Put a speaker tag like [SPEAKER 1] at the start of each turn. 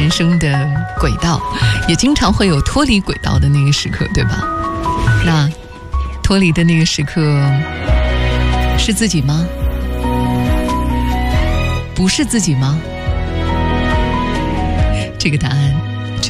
[SPEAKER 1] 人生的轨道，也经常会有脱离轨道的那个时刻，对吧？那脱离的那个时刻是自己吗？不是自己吗？这个答案